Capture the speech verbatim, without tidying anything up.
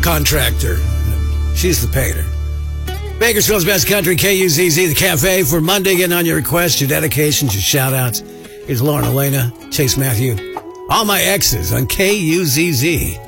contractor. She's the painter. Bakersfield's best country, K U Z Z, the cafe for Monday. Getting on your requests, your dedications, your shout-outs. Here's Lauren Elena, Chase Matthew. All my exes on K U Z Z.